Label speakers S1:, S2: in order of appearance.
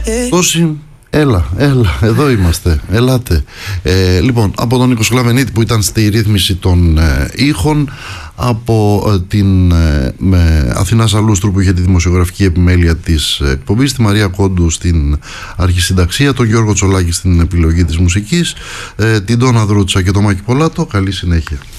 S1: Τόση, έλα, εδώ είμαστε, ελάτε. Λοιπόν, από τον Νίκο Σκλαβενίτη που ήταν στη ρύθμιση των ήχων, από την Αθηνά Σαλούστρου που είχε τη δημοσιογραφική επιμέλεια της εκπομπής, τη Μαρία Κόντου στην αρχισυνταξία, τον Γιώργο Τσολάκη στην επιλογή της μουσικής, την Ντόνα Δρούτσα και τον Μάκη Πολάτο. Καλή συνέχεια.